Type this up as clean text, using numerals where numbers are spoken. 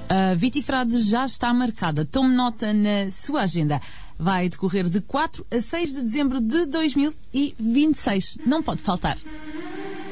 A Vitifrade já está marcada. Tome nota na sua agenda. Vai decorrer de 4 a 6 de dezembro de 2026. Não pode faltar.